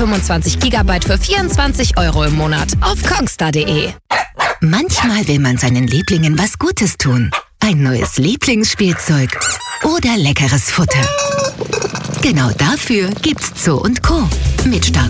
25 GB für 24 € im Monat auf kongstar.de. Manchmal will man seinen Lieblingen was Gutes tun. Ein neues Lieblingsspielzeug oder leckeres Futter. Genau dafür gibt's Zoo & Co. Mit stark